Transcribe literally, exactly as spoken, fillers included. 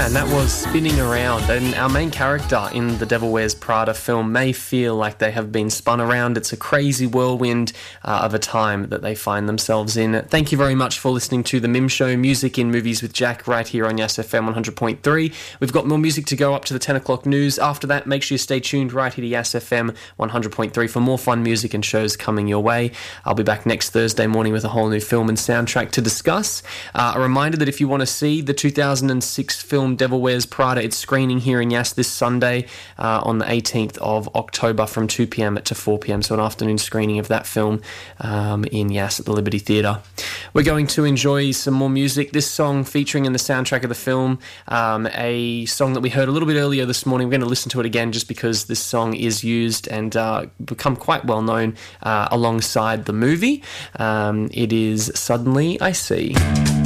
And that was Spinning Around. And our main character in the Devil Wears Prada film may feel like they have been spun around. It's a crazy whirlwind uh, of a time that they find themselves in. Thank you very much for listening to The Mim Show, Music in Movies with Jack, right here on Yas F M one hundred point three. We've got more music to go up to the ten o'clock news. After that, make sure you stay tuned right here to Yas F M one hundred point three for more fun music and shows coming your way. I'll be back next Thursday morning with a whole new film and soundtrack to discuss. Uh, a reminder that if you want to see the two thousand six film Devil Wears Prada, it's screening here in Yas this Sunday uh, on the eighteenth of October from two p.m. to four p.m, so an afternoon screening of that film um, in Yas at the Liberty Theatre. We're going to enjoy some more music. This song featuring in the soundtrack of the film, um, a song that we heard a little bit earlier this morning. We're going to listen to it again just because this song is used and uh, become quite well known uh, alongside the movie. Um, it is Suddenly I See.